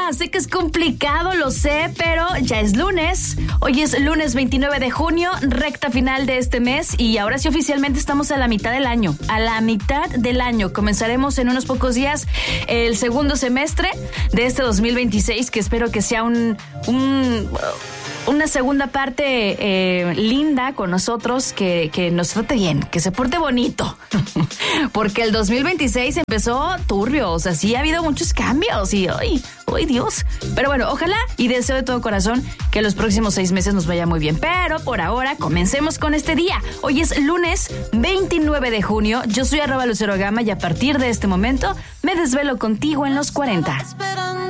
Sé que es complicado, lo sé, pero ya es lunes. Hoy es lunes 29 de junio, recta final de este mes, y ahora sí oficialmente estamos a la mitad del año. A la mitad del año. Comenzaremos en unos pocos días el segundo semestre de este 2026, que espero que sea una segunda parte linda con nosotros, que nos trate bien, que se porte bonito. Porque el 2026 empezó turbio, o sea, sí ha habido muchos cambios y ¡ay, Dios! Pero bueno, ojalá y deseo de todo corazón que los próximos 6 meses nos vaya muy bien. Pero por ahora, comencemos con este día. Hoy es lunes 29 de junio. Yo soy @LuceroGama y a partir de este momento me desvelo contigo en los 40.